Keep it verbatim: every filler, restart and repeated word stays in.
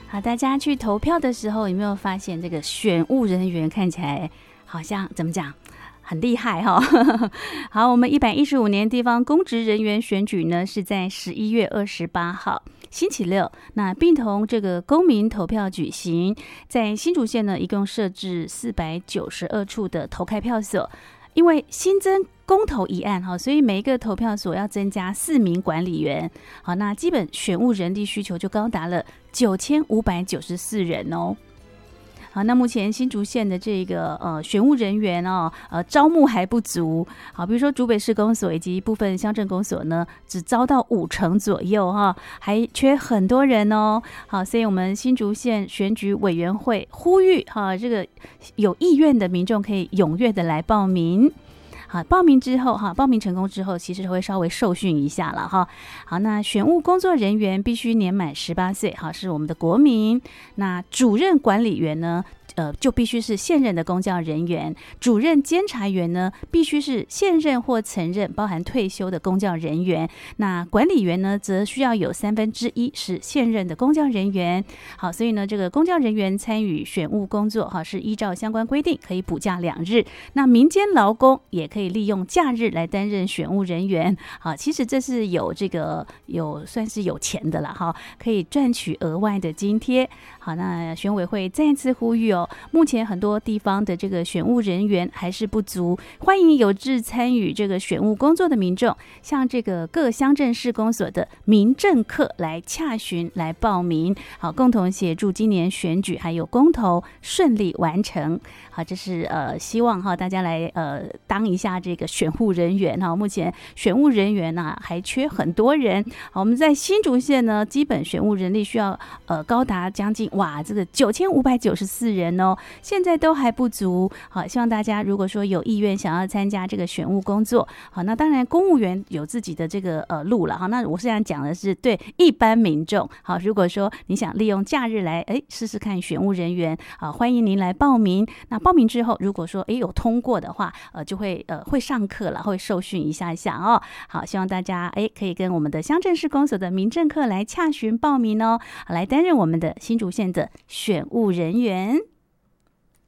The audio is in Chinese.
好，大家去投票的时候有没有发现这个选务人员看起来好像怎么讲很厉害哈、哦？好，我们一百一十五年地方公职人员选举呢是在十一月二十八号星期六，那并同这个公民投票举行。在新竹县呢，一共设置四百九十二处的投开票所。因为新增公投一案，所以每一个投票所要增加四名管理员。好，那基本选务人力需求就高达了九千五百九十四人哦。好，那目前新竹县的这个呃选务人员哦，呃招募还不足。好，比如说竹北市公所以及部分乡镇公所呢，只招到五成左右哈，还缺很多人哦。好，所以我们新竹县选举委员会呼吁哈，这个有意愿的民众可以踊跃的来报名。好，报名之后哈，报名成功之后，其实会稍微受训一下了哈。好，那选务工作人员必须年满十八岁，好，是我们的国民。那主任管理员呢？呃，就必须是现任的公教人员，主任监察员呢，必须是现任或曾任，包含退休的公教人员。那管理员呢，则需要有三分之一是现任的公教人员。好，所以呢，这个公教人员参与选务工作，哈，是依照相关规定可以补假两日。那民间劳工也可以利用假日来担任选务人员。好，其实这是有这个有算是有钱的了哈，可以赚取额外的津贴。好，那选委会再次呼吁哦。目前很多地方的这个选务人员还是不足，欢迎有志参与这个选务工作的民众，向这个各乡镇市公所的民政课来洽询来报名，好，共同协助今年选举还有公投顺利完成。好，这是呃希望哈大家来呃当一下这个选务人员哈。目前选务人员呢、啊、还缺很多人。好，我们在新竹县呢，基本选务人力需要呃高达将近哇这个九千五百九十四人哦，现在都还不足。好，希望大家如果说有意愿想要参加这个选务工作，好，那当然公务员有自己的这个呃路了哈。那我现在讲的是对一般民众。好，如果说你想利用假日来哎试试看选务人员，好，欢迎您来报名。那报名之后，如果说哎有通过的话，呃就会呃会上课了，会受训一下下哦。好，希望大家哎可以跟我们的乡镇市公所的民政课来洽询报名哦，来担任我们的新竹县的选务人员。